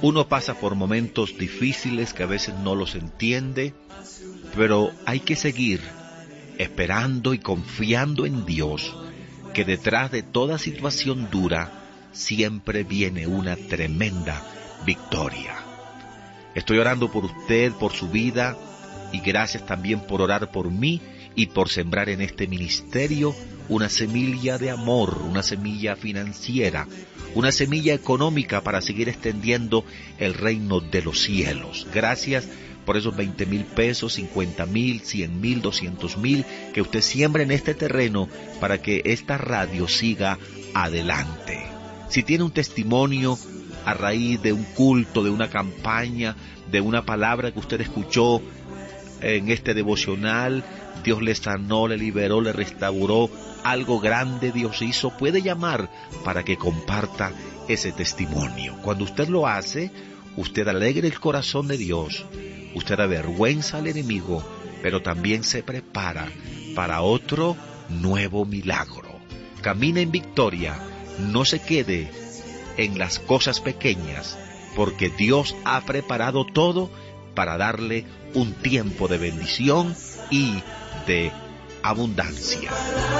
Uno pasa por momentos difíciles que a veces no los entiende, pero hay que seguir esperando y confiando en Dios, que detrás de toda situación dura siempre viene una tremenda victoria. Estoy orando por usted, por su vida, y gracias también por orar por mí y por sembrar en este ministerio una semilla de amor, una semilla financiera, una semilla económica para seguir extendiendo el reino de los cielos. Gracias por esos 20,000 pesos, 50,000, 100,000, 200,000 que usted siembra en este terreno para que esta radio siga adelante. Si tiene un testimonio a raíz de un culto, de una campaña, de una palabra que usted escuchó en este devocional, Dios le sanó, le liberó, le restauró, algo grande Dios hizo, puede llamar para que comparta ese testimonio. Cuando usted lo hace, usted alegra el corazón de Dios, usted avergüenza al enemigo, pero también se prepara para otro nuevo milagro. Camina en victoria, no se quede en las cosas pequeñas, porque Dios ha preparado todo para darle un tiempo de bendición y de abundancia.